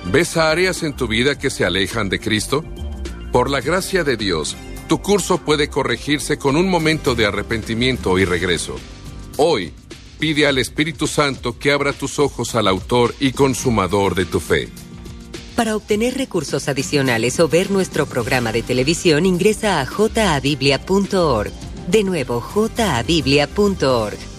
¿Ves áreas en tu vida que se alejan de Cristo? Por la gracia de Dios, tu curso puede corregirse con un momento de arrepentimiento y regreso. Hoy, pide al Espíritu Santo que abra tus ojos al autor y consumador de tu fe. Para obtener recursos adicionales o ver nuestro programa de televisión, ingresa a jabiblia.org. De nuevo, jabiblia.org.